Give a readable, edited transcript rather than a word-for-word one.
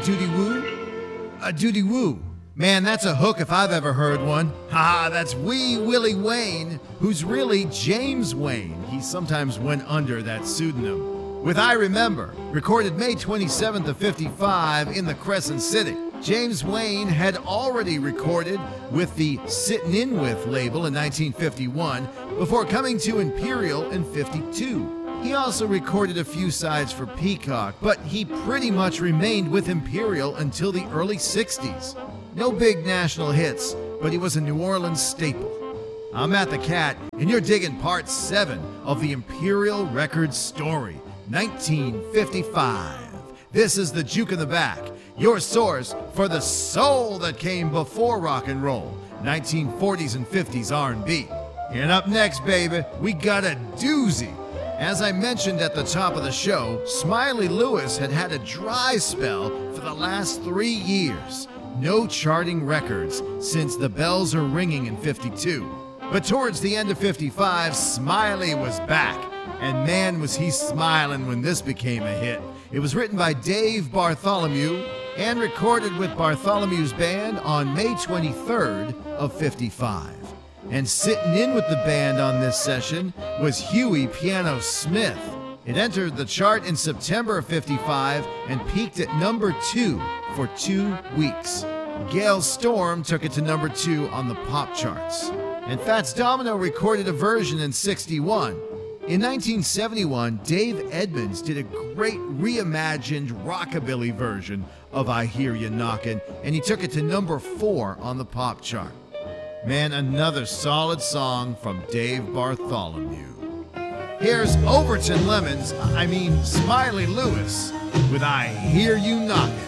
doody woo? A doody woo. Man, that's a hook if I've ever heard one. Ha, that's Wee Willie Wayne, who's really James Wayne. He sometimes went under that pseudonym. With I Remember, recorded May 27th of 55 in the Crescent City. James Wayne had already recorded with the Sittin' In With label in 1951 before coming to Imperial in 52. He also recorded a few sides for Peacock, but he pretty much remained with Imperial until the early 60s. No big national hits, but he was a New Orleans staple. I'm Matt the Cat, and you're digging part 7 of the Imperial Records story, 1955. This is the Juke in the Back, your source for the soul that came before rock and roll, 1940s and 50s R&B. And up next, baby, we got a doozy. As I mentioned at the top of the show, Smiley Lewis had had a dry spell for the last 3 years. No charting records since The Bells Are Ringing in 52. But towards the end of 55, Smiley was back. And man, was he smiling when this became a hit. It was written by Dave Bartholomew and recorded with Bartholomew's band on May 23rd of 55. And sitting in with the band on this session was Huey Piano Smith. It entered the chart in September of 55 and peaked at number 2 for 2 weeks. Gale Storm took it to number 2 on the pop charts. And Fats Domino recorded a version in 61. In 1971, Dave Edmunds did a great reimagined rockabilly version of I Hear You Knockin', and he took it to number 4 on the pop chart. Man, another solid song from Dave Bartholomew. Here's Smiley Lewis with I Hear You Knockin'.